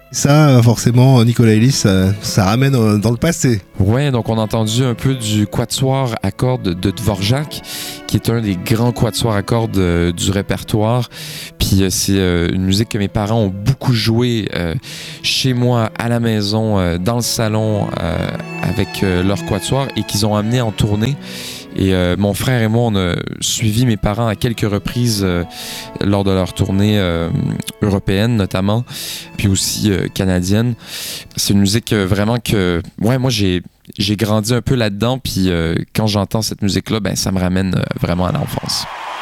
Ça, forcément, Nicolas Ellis, ça ramène dans le passé. Ouais, donc on a entendu un peu du quatuor à cordes de Dvorak, qui est un des grands quatuors à cordes du répertoire. Puis c'est une musique que mes parents ont beaucoup joué chez moi, à la maison, dans le salon, avec leur quatuor, et qu'ils ont amené en tournée. Et mon frère et moi, on a suivi mes parents à quelques reprises lors de leur tournée européenne notamment, puis aussi canadienne. C'est une musique vraiment que, ouais, moi j'ai grandi un peu là-dedans, puis quand j'entends cette musique-là, ben ça me ramène vraiment à l'enfance.